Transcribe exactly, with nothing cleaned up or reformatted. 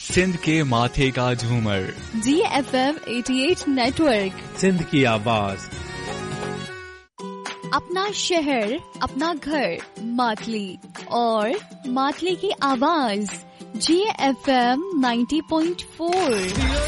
सिंध के माथे का झूमर, जी एफ एम अठासी नेटवर्क, सिंध की आवाज। अपना शहर, अपना घर, मातली और मातली की आवाज, जी एफ एम नब्बे पॉइंट चार।